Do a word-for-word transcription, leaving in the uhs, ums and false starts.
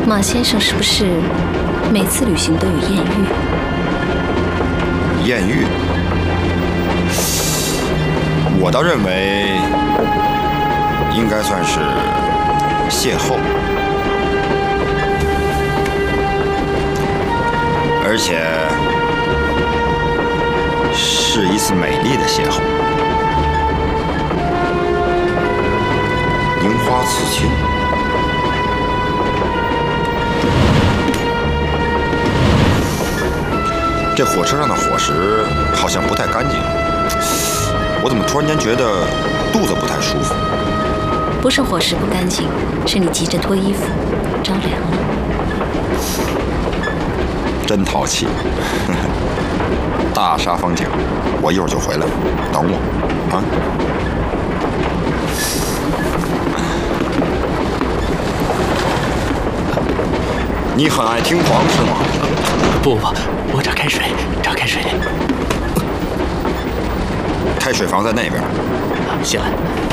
马先生是不是每次旅行都有艳遇？ 艳遇？我倒认为应该算是邂逅，而且是一次美丽的邂逅。樱花刺青。这火车上的伙食好像不太干净，我怎么突然间觉得肚子不太舒服？ 不是伙食不干净，是你急着脱衣服，着凉了。 真淘气！大煞风景，我一会儿就回来，等我啊！你很爱听黄是吗？ 不不，我找开水，找开水。 开水房在那边。 行了。